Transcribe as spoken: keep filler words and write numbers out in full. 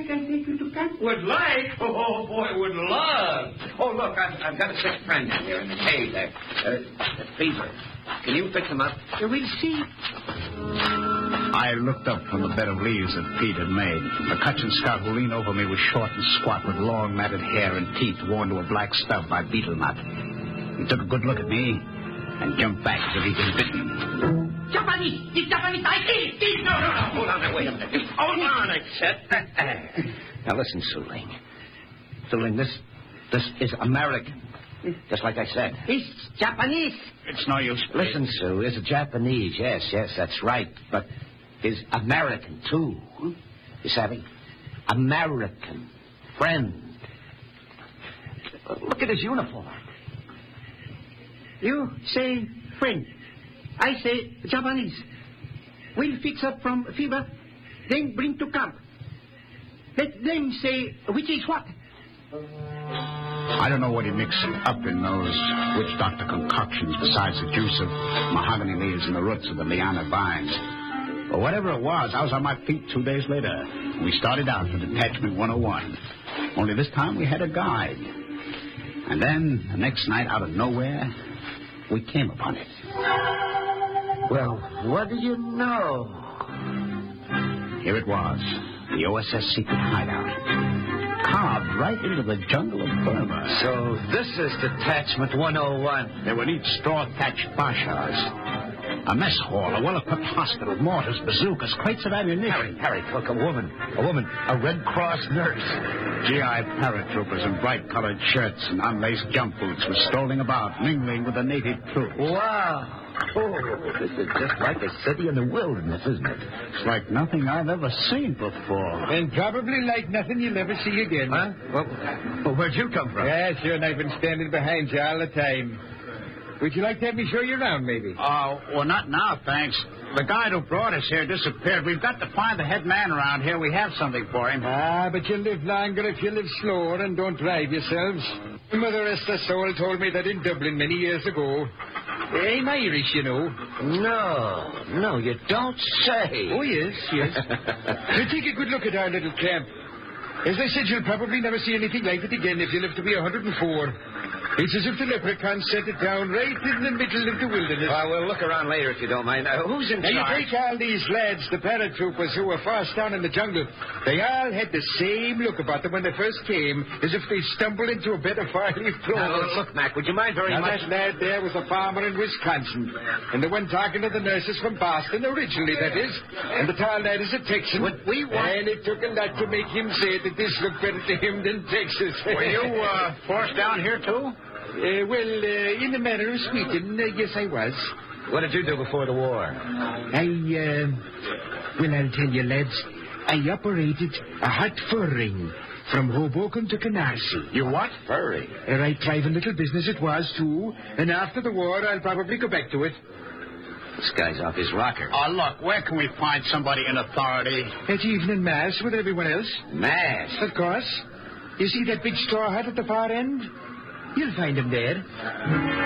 like I take you to camp? Would like? Oh, boy, would love. Oh, look, I've, I've got a sick friend in here in the cave there. Uh, fever. Can you fix him up? Uh, we'll see. I looked up from the bed of leaves that Pete had made. The Cochin scout who leaned over me was short and squat with long matted hair and teeth worn to a black stub by beetle nut. He took a good look at me and jumped back as if he'd been bitten. Japanese! It's Japanese! I see it! No, no, no. Hold on. Wait a minute. Hold on, I said. Now, listen, Suling. Suling, this, this is American. Just like I said. It's Japanese. It's no use. Listen, Sue, it's a Japanese. Yes, yes, that's right. But it's American, too. You savvy? American. Friend. Look at his uniform. You say friend. I say Japanese. We'll fix up from fever, then bring to camp. Let them say which is what. I don't know what he mixed up in those witch doctor concoctions besides the juice of mahogany leaves and the roots of the liana vines. But whatever it was, I was on my feet two days later. We started out for Detachment one oh one. Only this time we had a guide. And then, the next night, out of nowhere, we came upon it. Well, what do you know? Here it was, the O S S secret hideout. Carved right into the jungle of Burma. So this is Detachment one oh one. There were neat straw-thatched bashars. A mess hall, a well-equipped hospital, mortars, bazookas, crates of ammunition. Harry, Harry, look, a woman. A woman, a Red Cross nurse. G I paratroopers in bright-colored shirts and unlaced jump boots were strolling about, mingling with the native troops. Wow. Oh, this is just like a city in the wilderness, isn't it? It's like nothing I've ever seen before. And probably like nothing you'll ever see again. Huh? Well, well, where'd you come from? Yeah, sure, and I've been standing behind you all the time. Would you like to have me show you around, maybe? Oh, uh, well, not now, thanks. The guide who brought us here disappeared. We've got to find the head man around here. We have something for him. Ah, but you'll live longer if you live slower and don't drive yourselves. Mother Esther Soul told me that in Dublin many years ago. I'm Irish, you know. No, no, you don't say. Oh, yes, yes. So take a good look at our little camp. As I said, you'll probably never see anything like it again if you live to be one hundred four. It's as if the leprechauns set it down right in the middle of the wilderness. Well, we'll look around later if you don't mind. Uh, who's in now, charge? You take all these lads, the paratroopers who were fast down in the jungle. They all had the same look about them when they first came, as if they stumbled into a bed of fire-leaf clover. Now, look, Mac, would you mind very now, much? That lad there was a farmer in Wisconsin. And the one talking to the nurses from Boston, originally, that is. And the tall lad is a Texan. What we want... And it took a lot to make him say that this looked better to him than Texas. Were you uh, forced down here, too? Uh, well, uh, in a manner of speaking, uh, yes, I was. What did you do before the war? I, uh... Well, I'll tell you, lads. I operated a hot fur ring from Hoboken to Canarsie. You what? Furry. A right thriving little business it was, too. And after the war, I'll probably go back to it. This guy's off his rocker. Oh, look, where can we find somebody in authority? At evening mass with everyone else. Mass? Of course. You see that big straw hut at the far end? You'll find him there.